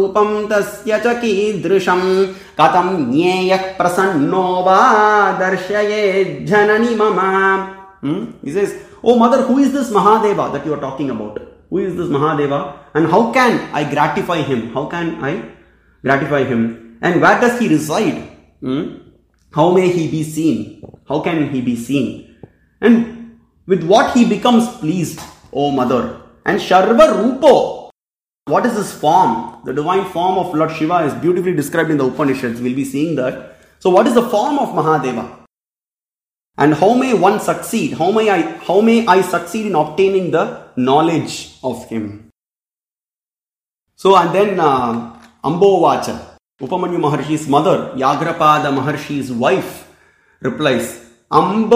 रूपं तस्य च कीदृशं कथं ज्ञेयः प्रसन्नो वा दर्शयेत् जननि मम. He says, oh mother, who is this Mahadeva that you are talking about? Who is this Mahadeva? And how can I gratify him? How can I gratify him? And where does he reside? How may he be seen? How can he be seen? And with what he becomes pleased, O mother. And Sharva Rupo. What is this form? The divine form of Lord Shiva is beautifully described in the Upanishads. We'll be seeing that. So what is the form of Mahadeva? And how may one succeed? How may I succeed in obtaining the knowledge of him? So and then Ambovacha, Upamanyu Maharshi's mother, Yagrapada Maharshi's wife, replies,